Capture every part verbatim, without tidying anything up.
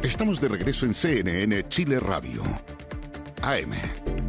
Estamos de regreso en C N N Chile Radio. A M.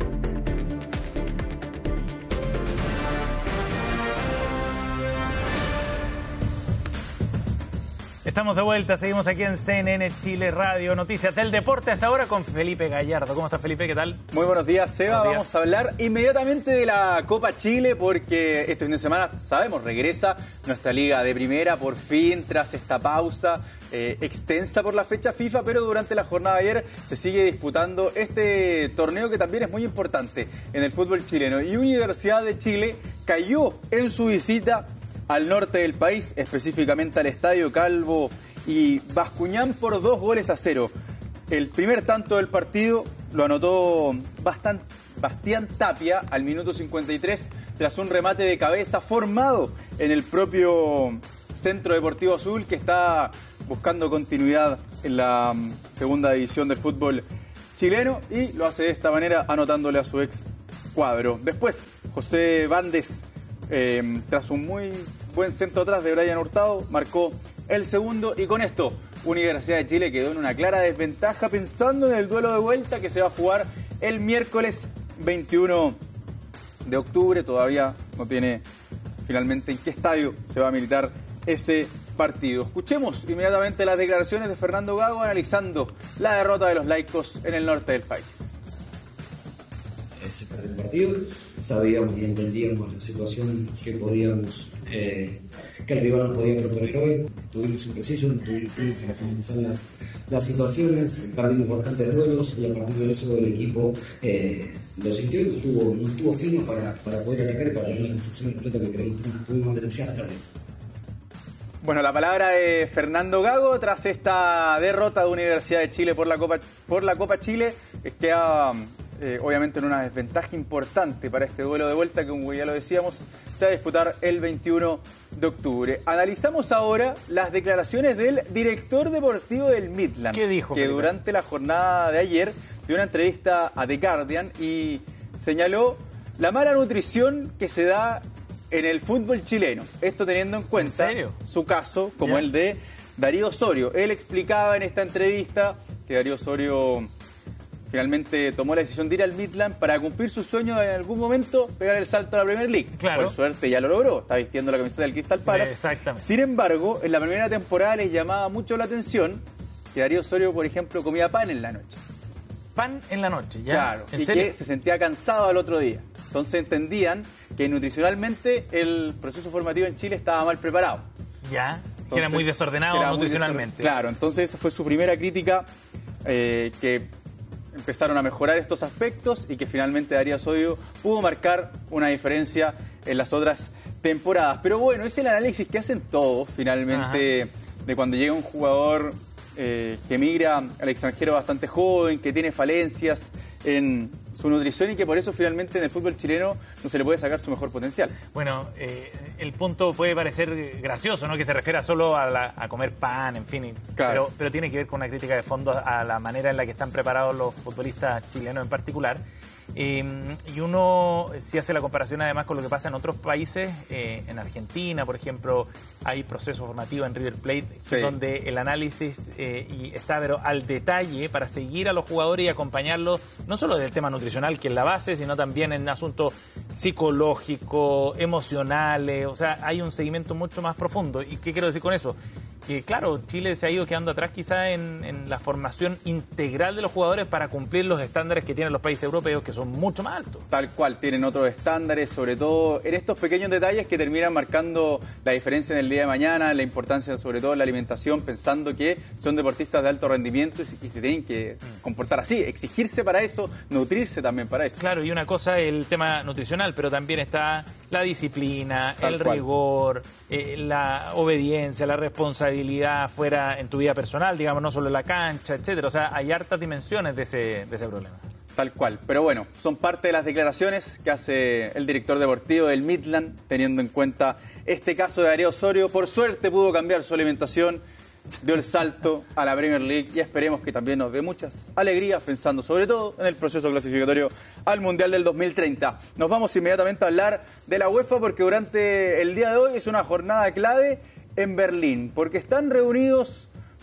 Estamos de vuelta, seguimos aquí en C N N Chile Radio, noticias del deporte hasta ahora con Felipe Gallardo. ¿Cómo estás, Felipe? ¿Qué tal? Muy buenos días, Seba. Buenos días. Vamos a hablar inmediatamente de la Copa Chile porque este fin de semana, sabemos, regresa nuestra liga de primera por fin tras esta pausa eh, extensa por la fecha FIFA, pero durante la jornada de ayer se sigue disputando este torneo que también es muy importante en el fútbol chileno. Y Universidad de Chile cayó en su visita al norte del país, específicamente al Estadio Calvo y Bascuñán por dos goles a cero. El primer tanto del partido lo anotó bastante, Bastián Tapia al minuto cincuenta y tres tras un remate de cabeza formado en el propio Centro Deportivo Azul, que está buscando continuidad en la segunda división del fútbol chileno, y lo hace de esta manera anotándole a su ex cuadro. Después, José Bandes, Eh, tras un muy buen centro atrás de Brian Hurtado, marcó el segundo, y con esto Universidad de Chile quedó en una clara desventaja pensando en el duelo de vuelta que se va a jugar el miércoles veintiuno de octubre. Todavía no tiene finalmente en qué estadio se va a militar ese partido. Escuchemos inmediatamente las declaraciones de Fernando Gago analizando la derrota de los laicos en el norte del país. Se perdió el partido, sabíamos y entendíamos la situación que podíamos, eh, que el rival nos podía proponer hoy. Tuvimos imprecisos, tuvimos para finalizar las, las situaciones, perdimos bastantes duelos y a partir de eso el equipo eh, lo sintió y no estuvo, no estuvo fino para, para poder atacar y para tener la construcción completa que creímos que tuvimos potencial también. Bueno, la palabra de Fernando Gago tras esta derrota de Universidad de Chile por la Copa, por la Copa Chile, es que ha... Eh, obviamente en una desventaja importante para este duelo de vuelta que, como ya lo decíamos, se va a disputar el veintiuno de octubre. Analizamos ahora las declaraciones del director deportivo del Midland. ¿Qué dijo, que Felipe? Durante la jornada de ayer dio una entrevista a The Guardian y señaló la mala nutrición que se da en el fútbol chileno. Esto teniendo en cuenta ¿En serio? su caso, como ¿Ya? el de Darío Osorio. Él explicaba en esta entrevista que Darío Osorio finalmente tomó la decisión de ir al Midland para cumplir su sueño de en algún momento pegar el salto a la Premier League. Claro. Por suerte ya lo logró, está vistiendo la camiseta del Crystal Palace. Exactamente. Sin embargo, en la primera temporada les llamaba mucho la atención que Darío Osorio, por ejemplo, comía pan en la noche. Pan en la noche, ¿ya? Claro, ¿En y serio? que se sentía cansado al otro día. Entonces entendían que nutricionalmente el proceso formativo en Chile estaba mal preparado. Ya, Entonces, que era muy desordenado era muy nutricionalmente. desorden- Claro, entonces esa fue su primera crítica, eh, que empezaron a mejorar estos aspectos y que finalmente Darío Osorio pudo marcar una diferencia en las otras temporadas. Pero bueno, es el análisis que hacen todos finalmente. Ajá. De cuando llega un jugador eh, que migra al extranjero bastante joven, que tiene falencias en su nutrición y que por eso finalmente en el fútbol chileno no se le puede sacar su mejor potencial. Bueno, eh, el punto puede parecer gracioso, ¿no? Que se refiera solo a, la, a comer pan, en fin, y, claro. pero, pero tiene que ver con una crítica de fondo a la manera en la que están preparados los futbolistas chilenos en particular. Eh, y uno, si hace la comparación además con lo que pasa en otros países, eh, en Argentina, por ejemplo, hay procesos formativos en River Plate, sí, donde el análisis eh, y está pero al detalle para seguir a los jugadores y acompañarlos, no solo del tema nutricional, que es la base, sino también en asuntos psicológicos, emocionales. O sea, hay un seguimiento mucho más profundo. ¿Y qué quiero decir con eso? Que claro, Chile se ha ido quedando atrás quizá en, en la formación integral de los jugadores para cumplir los estándares que tienen los países europeos, que son mucho más altos. Tal cual, tienen otros estándares, sobre todo en estos pequeños detalles que terminan marcando la diferencia en el día de mañana, la importancia sobre todo en la alimentación, pensando que son deportistas de alto rendimiento y, y se tienen que comportar así, exigirse para eso, nutrirse también para eso. Claro, y una cosa es el tema nutricional, pero también está la disciplina, Tal el cual. rigor, eh, la obediencia, la responsabilidad fuera en tu vida personal, digamos, no solo en la cancha, etcétera. O sea, hay hartas dimensiones de ese, de ese problema. Tal cual. Pero bueno, son parte de las declaraciones que hace el director deportivo del Midland, teniendo en cuenta este caso de Darío Osorio. Por suerte pudo cambiar su alimentación, dio el salto a la Premier League y esperemos que también nos dé muchas alegrías, pensando sobre todo en el proceso clasificatorio al Mundial del dos mil treinta. Nos vamos inmediatamente a hablar de la UEFA porque durante el día de hoy es una jornada clave en Berlín, porque están reunidos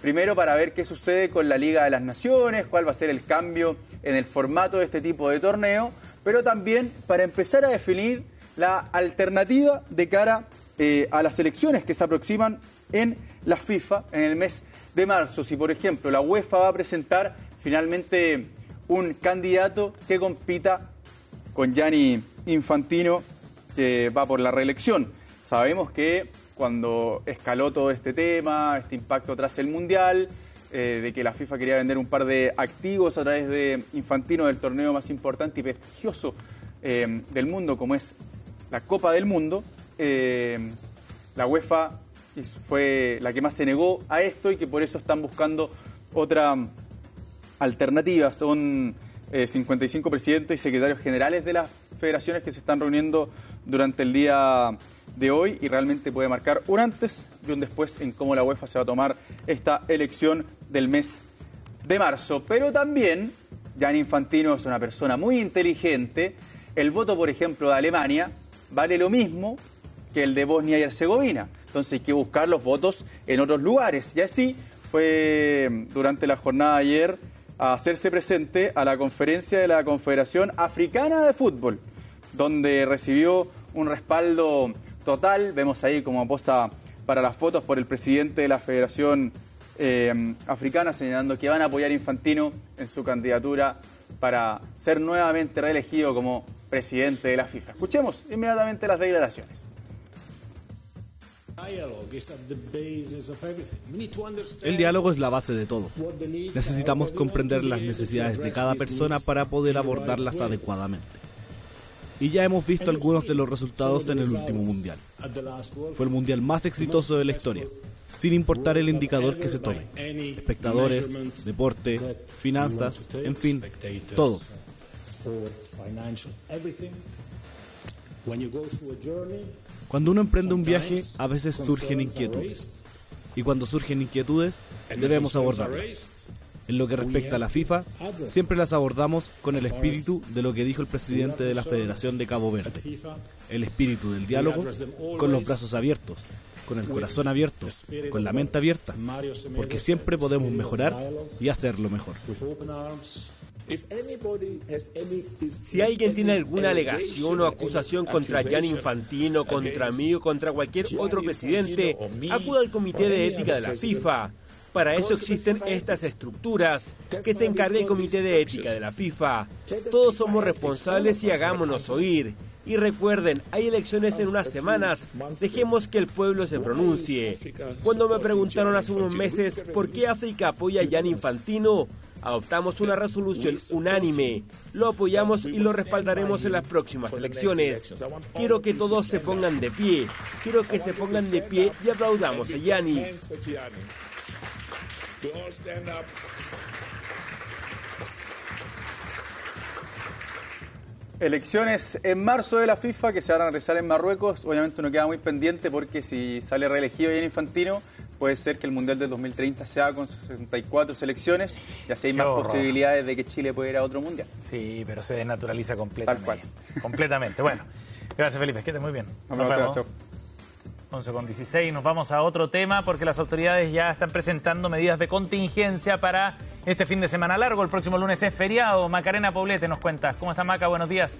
Primero para ver qué sucede con la Liga de las Naciones, cuál va a ser el cambio en el formato de este tipo de torneo, pero también para empezar a definir la alternativa de cara eh, a las elecciones que se aproximan en la FIFA en el mes de marzo. Si, por ejemplo, la UEFA va a presentar finalmente un candidato que compita con Gianni Infantino, que va por la reelección. Sabemos que cuando escaló todo este tema, este impacto tras el Mundial, eh, de que la FIFA quería vender un par de activos a través de Infantino del torneo más importante y prestigioso eh, del mundo, como es la Copa del Mundo, eh, la UEFA fue la que más se negó a esto y que por eso están buscando otra alternativa. Son eh, cincuenta y cinco presidentes y secretarios generales de las federaciones que se están reuniendo durante el día de hoy y realmente puede marcar un antes y un después en cómo la UEFA se va a tomar esta elección del mes de marzo. Pero también Gianni Infantino es una persona muy inteligente. El voto, por ejemplo, de Alemania vale lo mismo que el de Bosnia y Herzegovina. Entonces hay que buscar los votos en otros lugares. Y así fue durante la jornada de ayer a hacerse presente a la conferencia de la Confederación Africana de Fútbol, donde recibió un respaldo total. Vemos ahí como posa para las fotos por el presidente de la Federación eh, Africana, señalando que van a apoyar a Infantino en su candidatura para ser nuevamente reelegido como presidente de la FIFA. Escuchemos inmediatamente las declaraciones. El diálogo es la base de todo. Necesitamos comprender las necesidades de cada persona para poder abordarlas adecuadamente. Y ya hemos visto algunos de los resultados en el último mundial. Fue el mundial más exitoso de la historia, sin importar el indicador que se tome. Espectadores, deporte, finanzas, en fin, todo. Cuando uno emprende un viaje, a veces surgen inquietudes. Y cuando surgen inquietudes, debemos abordarlas. En lo que respecta a la FIFA, siempre las abordamos con el espíritu de lo que dijo el presidente de la Federación de Cabo Verde. El espíritu del diálogo, con los brazos abiertos, con el corazón abierto, con la mente abierta, porque siempre podemos mejorar y hacerlo mejor. Si alguien tiene alguna alegación o acusación contra Gianni Infantino, contra mí o contra cualquier otro presidente, acuda al Comité de Ética de la FIFA. Para eso existen estas estructuras, que se encargue el Comité de Ética de la FIFA. Todos somos responsables y hagámonos oír. Y recuerden, hay elecciones en unas semanas, dejemos que el pueblo se pronuncie. Cuando me preguntaron hace unos meses por qué África apoya a Gianni Infantino, adoptamos una resolución unánime. Lo apoyamos y lo respaldaremos en las próximas elecciones. Quiero que todos se pongan de pie. Quiero que se pongan de pie y aplaudamos a Gianni. Elecciones en marzo de la FIFA que se van a realizar en Marruecos. Obviamente uno queda muy pendiente porque si sale reelegido Gianni Infantino, puede ser que el Mundial del dos mil treinta sea con sesenta y cuatro selecciones y así hay más horror. Posibilidades de que Chile pueda ir a otro Mundial. Sí, pero se desnaturaliza completamente. Tal cual. Completamente. Bueno, gracias Felipe, que estés muy bien. Nos, Nos vemos. Chao. once con dieciséis, nos vamos a otro tema porque las autoridades ya están presentando medidas de contingencia para este fin de semana largo. El próximo lunes es feriado. Macarena Poblete nos cuenta. ¿Cómo está Maca? Buenos días.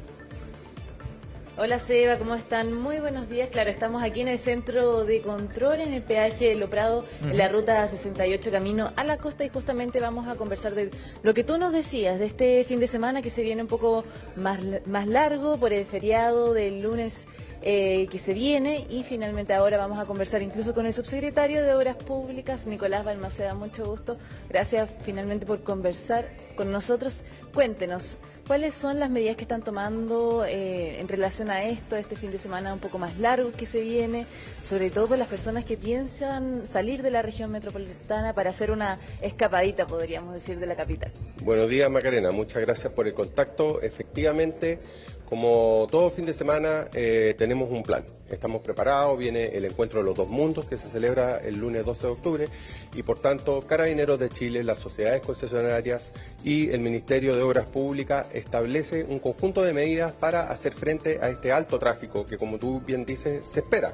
Hola Seba, ¿cómo están? Muy buenos días. Claro, estamos aquí en el centro de control, en el peaje de Lo Prado, uh-huh. en la ruta sesenta y ocho camino a la costa, y justamente vamos a conversar de lo que tú nos decías, de este fin de semana que se viene un poco más, más largo por el feriado del lunes eh, que se viene, y finalmente ahora vamos a conversar incluso con el subsecretario de Obras Públicas, Nicolás Balmaceda. Mucho gusto. Gracias finalmente por conversar con nosotros. Cuéntenos, ¿cuáles son las medidas que están tomando eh, en relación a esto, este fin de semana un poco más largo que se viene, sobre todo para las personas que piensan salir de la región metropolitana para hacer una escapadita, podríamos decir, de la capital? Buenos días, Macarena. Muchas gracias por el contacto. Efectivamente, como todo fin de semana, eh, tenemos un plan. Estamos preparados, viene el encuentro de los dos mundos que se celebra el lunes doce de octubre y por tanto Carabineros de Chile, las sociedades concesionarias y el Ministerio de Obras Públicas establece un conjunto de medidas para hacer frente a este alto tráfico que, como tú bien dices, se espera.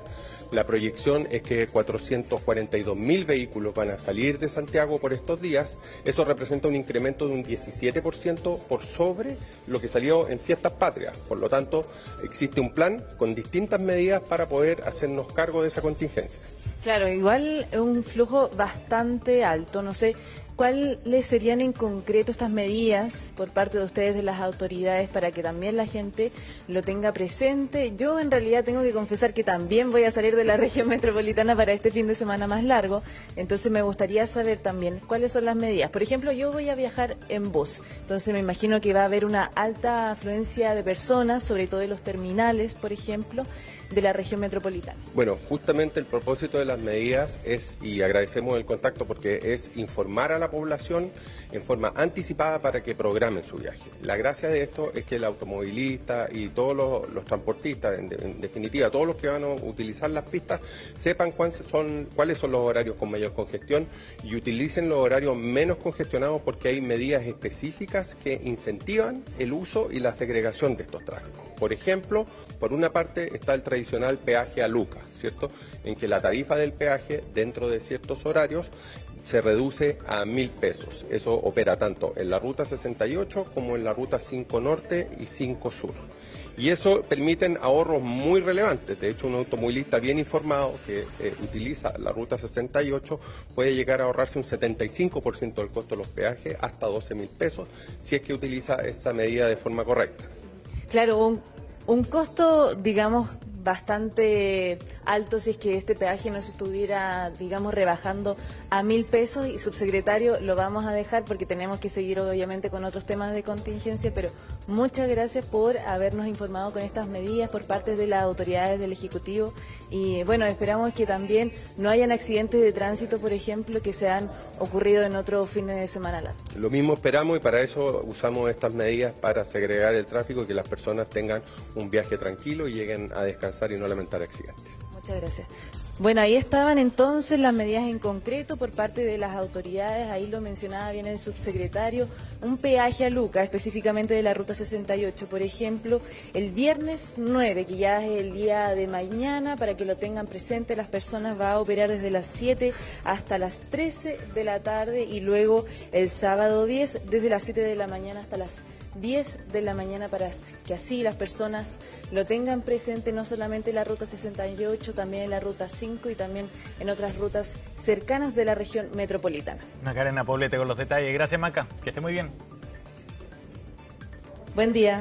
La proyección es que cuatrocientos cuarenta y dos mil vehículos van a salir de Santiago por estos días. Eso representa un incremento de un diecisiete por ciento por sobre lo que salió en Fiestas Patrias. Por lo tanto, existe un plan con distintas medidas para poder hacernos cargo de esa contingencia. Claro, igual un flujo bastante alto. No sé, ¿cuáles serían en concreto estas medidas por parte de ustedes, de las autoridades, para que también la gente lo tenga presente? Yo en realidad tengo que confesar que también voy a salir de la región metropolitana para este fin de semana más largo, entonces me gustaría saber también cuáles son las medidas. Por ejemplo, yo voy a viajar en bus, entonces me imagino que va a haber una alta afluencia de personas, sobre todo en los terminales, por ejemplo, de la región metropolitana. Bueno, justamente el propósito de las medidas es, y agradecemos el contacto porque es informar a la población en forma anticipada para que programen su viaje. La gracia de esto es que el automovilista y todos los, los transportistas, en, de, en definitiva todos los que van a utilizar las pistas, sepan cuáles son, cuáles son los horarios con mayor congestión y utilicen los horarios menos congestionados, porque hay medidas específicas que incentivan el uso y la segregación de estos tráficos. Por ejemplo, por una parte está el tradicional peaje a Luca, ¿cierto?, en que la tarifa del peaje dentro de ciertos horarios se reduce a mil pesos. Eso opera tanto en la ruta sesenta y ocho como en la ruta cinco Norte y cinco Sur. Y eso permiten ahorros muy relevantes. De hecho, un automovilista bien informado que eh, utiliza la ruta sesenta y ocho puede llegar a ahorrarse un setenta y cinco por ciento del costo de los peajes, hasta doce mil pesos, si es que utiliza esta medida de forma correcta. Claro, un, un costo, digamos, bastante alto si es que este peaje no se estuviera, digamos, rebajando a mil pesos. Y subsecretario, lo vamos a dejar porque tenemos que seguir obviamente con otros temas de contingencia, pero muchas gracias por habernos informado con estas medidas por parte de las autoridades del Ejecutivo. Y bueno, esperamos que también no hayan accidentes de tránsito, por ejemplo, que se han ocurrido en otros fines de semana largos. Lo mismo esperamos, y para eso usamos estas medidas, para segregar el tráfico y que las personas tengan un viaje tranquilo y lleguen a descansar y no lamentar accidentes. Muchas gracias. Bueno, ahí estaban entonces las medidas en concreto por parte de las autoridades. Ahí lo mencionaba bien el subsecretario, un peaje a Luca, específicamente de la ruta sesenta y ocho, por ejemplo, el viernes nueve, que ya es el día de mañana, para que lo tengan presente, las personas va a operar desde las siete hasta las trece de la tarde, y luego el sábado diez, desde las siete de la mañana hasta las diez de la mañana, para que así las personas lo tengan presente, no solamente en la ruta sesenta y ocho, también en la ruta cinco y también en otras rutas cercanas de la región metropolitana. Macarena Poblete con los detalles. Gracias, Maca. Que esté muy bien. Buen día.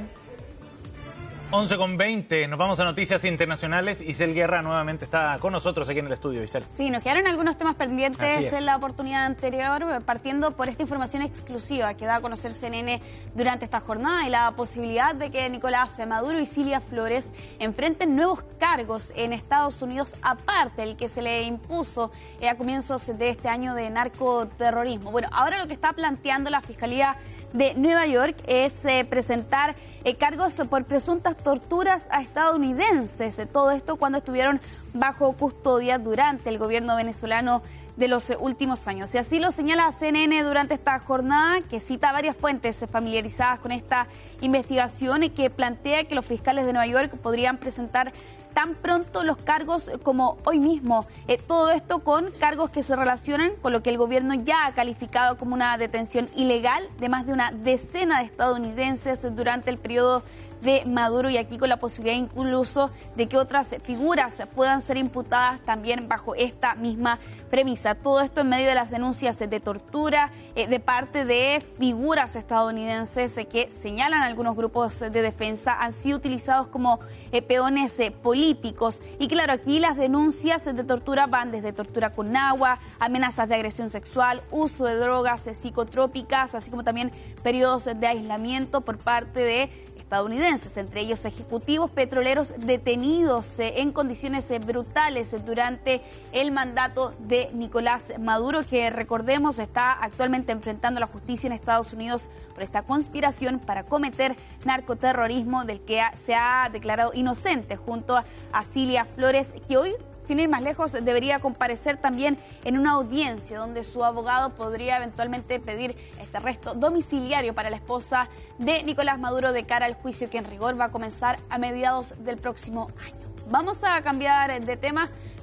once con veinte, nos vamos a noticias internacionales. Isel Guerra nuevamente está con nosotros aquí en el estudio. Isel. Sí, nos quedaron algunos temas pendientes en la oportunidad anterior, partiendo por esta información exclusiva que da a conocer C N N durante esta jornada y la posibilidad de que Nicolás Maduro y Cilia Flores enfrenten nuevos cargos en Estados Unidos, aparte del que se le impuso a comienzos de este año de narcoterrorismo. Bueno, ahora lo que está planteando la Fiscalía de Nueva York es eh, presentar eh, cargos por presuntas torturas a estadounidenses. Eh, todo esto cuando estuvieron bajo custodia durante el gobierno venezolano de los eh, últimos años. Y así lo señala C N N durante esta jornada, que cita varias fuentes eh, familiarizadas con esta investigación y que plantea que los fiscales de Nueva York podrían presentar tan pronto los cargos como hoy mismo. Eh, todo esto con cargos que se relacionan con lo que el gobierno ya ha calificado como una detención ilegal de más de una decena de estadounidenses durante el periodo de Maduro, y aquí con la posibilidad incluso de que otras figuras puedan ser imputadas también bajo esta misma premisa. Todo esto en medio de las denuncias de tortura eh, de parte de figuras estadounidenses eh, que señalan algunos grupos de defensa han sido utilizados como eh, peones eh, políticos. Y claro, aquí las denuncias de tortura van desde tortura con agua, amenazas de agresión sexual, uso de drogas eh, psicotrópicas, así como también periodos de aislamiento por parte de estadounidenses, entre ellos ejecutivos petroleros detenidos eh, en condiciones eh, brutales eh, durante el mandato de Nicolás Maduro, que recordemos está actualmente enfrentando la justicia en Estados Unidos por esta conspiración para cometer narcoterrorismo, del que ha, se ha declarado inocente junto a, a Cilia Flores, que hoy, sin ir más lejos, debería comparecer también en una audiencia donde su abogado podría eventualmente pedir este arresto domiciliario para la esposa de Nicolás Maduro de cara al juicio que en rigor va a comenzar a mediados del próximo año. Vamos a cambiar de tema.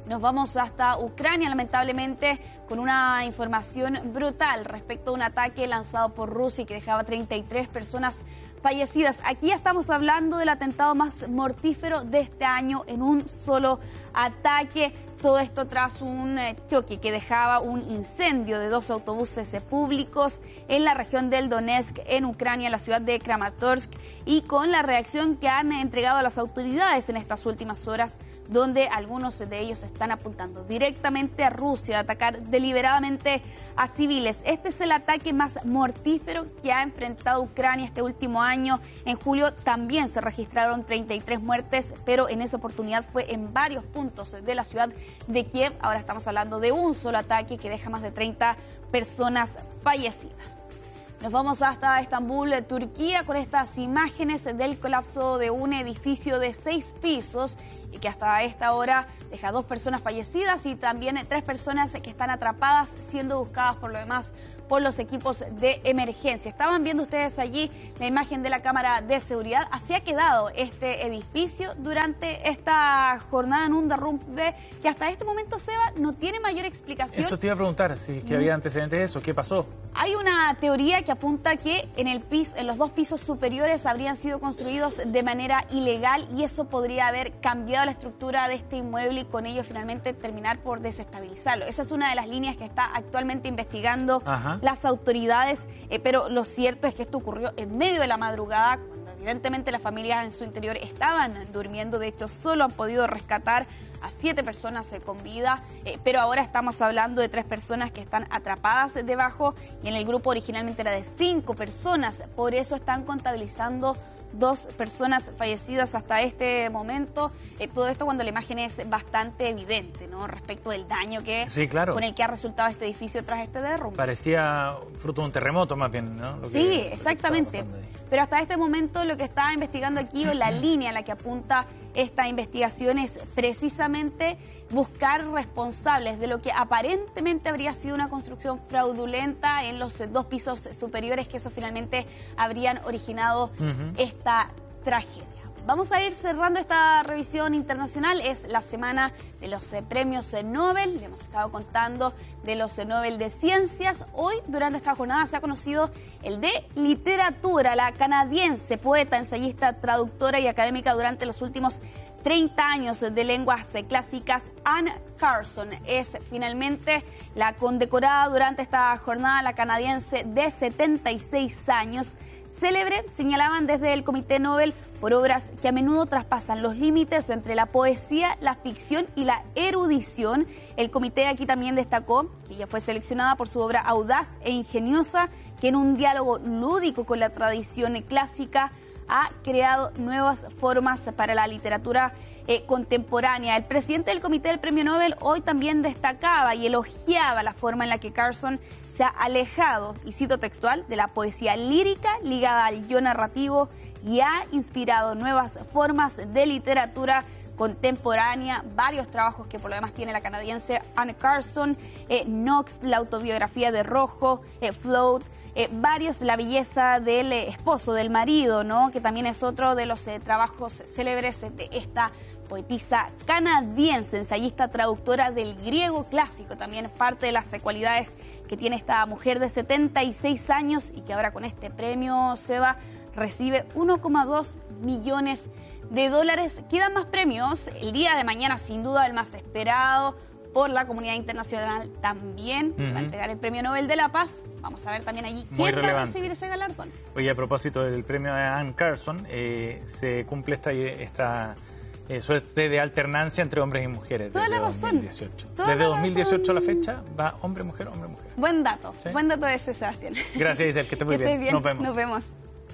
Nos vamos hasta Ucrania, lamentablemente, con una información brutal respecto a un ataque lanzado por Rusia que dejaba treinta y tres personas fallecidas. Aquí ya estamos hablando del atentado más mortífero de este año en un solo ataque. Todo esto tras un choque que dejaba un incendio de dos autobuses públicos en la región del Donetsk, en Ucrania, en la ciudad de Kramatorsk, y con la reacción que han entregado a las autoridades en estas últimas horas, donde algunos de ellos están apuntando directamente a Rusia, a atacar deliberadamente a civiles. Este es el ataque más mortífero que ha enfrentado Ucrania este último año. En julio también se registraron treinta y tres muertes, pero en esa oportunidad fue en varios puntos de la ciudad de Kiev. Ahora estamos hablando de un solo ataque que deja más de treinta personas fallecidas. Nos vamos hasta Estambul, Turquía, con estas imágenes del colapso de un edificio de seis pisos y que hasta esta hora deja dos personas fallecidas y también tres personas que están atrapadas siendo buscadas por lo demás por los equipos de emergencia. Estaban viendo ustedes allí la imagen de la cámara de seguridad. Así ha quedado este edificio durante esta jornada en un derrumbe que hasta este momento, Seba, no tiene mayor explicación. Eso te iba a preguntar, si es que había antecedentes de eso. ¿Qué pasó? Hay una teoría que apunta que en, el piso, en los dos pisos superiores habrían sido construidos de manera ilegal y eso podría haber cambiado la estructura de este inmueble y con ello finalmente terminar por desestabilizarlo. Esa es una de las líneas que está actualmente investigando Ajá. las autoridades, eh, pero lo cierto es que esto ocurrió en medio de la madrugada, cuando evidentemente las familias en su interior estaban durmiendo. De hecho, solo han podido rescatar a siete personas eh, con vida, eh, pero ahora estamos hablando de tres personas que están atrapadas debajo y en el grupo originalmente era de cinco personas, por eso están contabilizando dos personas fallecidas hasta este momento. Eh, todo esto cuando la imagen es bastante evidente, ¿no? Respecto del daño que sí, claro. con el que ha resultado este edificio tras este derrumbe. Parecía fruto de un terremoto más bien, ¿no? Lo sí, que, exactamente. Lo que Pero hasta este momento lo que está investigando aquí, o la línea a la que apunta esta investigación, es precisamente buscar responsables de lo que aparentemente habría sido una construcción fraudulenta en los dos pisos superiores, que eso finalmente habrían originado uh-huh. esta tragedia. Vamos a ir cerrando esta revisión internacional. Es la semana de los eh, premios eh, Nobel. Le hemos estado contando de los eh, Nobel de Ciencias. Hoy, durante esta jornada, se ha conocido el de Literatura. La canadiense, poeta, ensayista, traductora y académica durante los últimos treinta años de lenguas eh, clásicas, Anne Carson es finalmente la condecorada durante esta jornada. La canadiense de setenta y seis años, célebre, señalaban desde el Comité Nobel, por obras que a menudo traspasan los límites entre la poesía, la ficción y la erudición. El comité aquí también destacó que ella fue seleccionada por su obra audaz e ingeniosa, que en un diálogo lúdico con la tradición clásica ha creado nuevas formas para la literatura eh, contemporánea. El presidente del Comité del Premio Nobel hoy también destacaba y elogiaba la forma en la que Carson se ha alejado, y cito textual, de la poesía lírica ligada al yo narrativo y ha inspirado nuevas formas de literatura contemporánea. Varios trabajos que por lo demás tiene la canadiense Anne Carson, eh, Knox, la autobiografía de Rojo, eh, Float, eh, varios, La belleza del eh, esposo, del marido, ¿no? Que también es otro de los eh, trabajos célebres de esta poetisa canadiense, ensayista, traductora del griego clásico. También parte de las cualidades que tiene esta mujer de setenta y seis años y que ahora con este premio, Seba, recibe uno coma dos millones de dólares. Quedan más premios. El día de mañana, sin duda, el más esperado por la comunidad internacional también. Uh-huh. Va a entregar el Premio Nobel de la Paz. Vamos a ver también allí quién va a recibir ese galardón. Oye, a propósito del premio de Anne Carson, eh, se cumple esta, esta eh, suerte de alternancia entre hombres y mujeres. Toda desde la razón. dos mil dieciocho. Toda desde la dos mil dieciocho razón. A la fecha va hombre, mujer, hombre, mujer. Buen dato. ¿Sí? Buen dato ese, Sebastián. Gracias, Isel, que estés muy que bien. bien. Nos vemos. Nos vemos.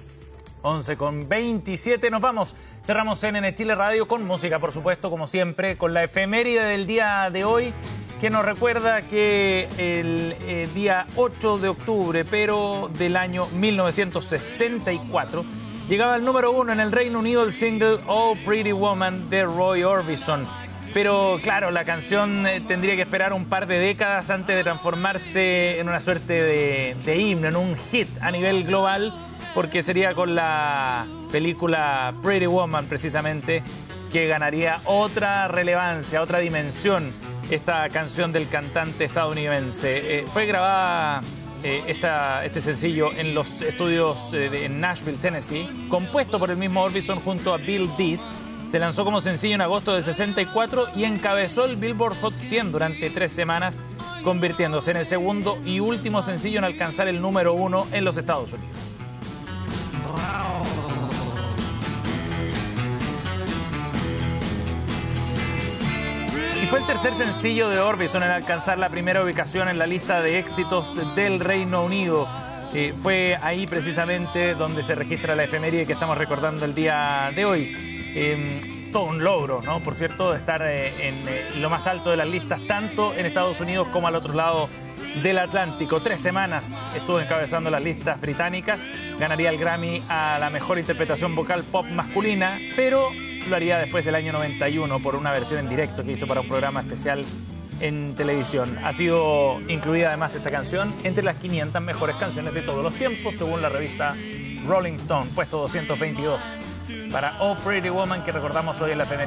once con veintisiete, nos vamos. Cerramos C N N Chile Radio con música, por supuesto, como siempre, con la efeméride del día de hoy, que nos recuerda que el eh, día ocho de octubre, pero del año mil novecientos sesenta y cuatro, llegaba al número uno en el Reino Unido el single Oh Pretty Woman de Roy Orbison. Pero claro, la canción eh, tendría que esperar un par de décadas antes de transformarse en una suerte de, de himno, en un hit a nivel global, porque sería con la película Pretty Woman, precisamente, que ganaría otra relevancia, otra dimensión esta canción del cantante estadounidense. Eh, fue grabada eh, esta, este sencillo en los estudios eh, de, en Nashville, Tennessee, compuesto por el mismo Orbison junto a Bill Dees. Se lanzó como sencillo en agosto del sesenta y cuatro y encabezó el Billboard Hot cien durante tres semanas, convirtiéndose en el segundo y último sencillo en alcanzar el número uno en los Estados Unidos. Y fue el tercer sencillo de Orbison en alcanzar la primera ubicación en la lista de éxitos del Reino Unido. Eh, fue ahí precisamente donde se registra la efeméride que estamos recordando el día de hoy. Eh, todo un logro, ¿no? Por cierto, estar eh, en eh, lo más alto de las listas, tanto en Estados Unidos como al otro lado del Atlántico. Tres semanas estuvo encabezando las listas británicas. Ganaría el Grammy a la mejor interpretación vocal pop masculina, pero lo haría después del año noventa y uno por una versión en directo que hizo para un programa especial en televisión. Ha sido incluida además esta canción entre las quinientas mejores canciones de todos los tiempos, según la revista Rolling Stone, puesto doscientos veintidós. Para Oh Pretty Woman, que recordamos hoy en la efeméride.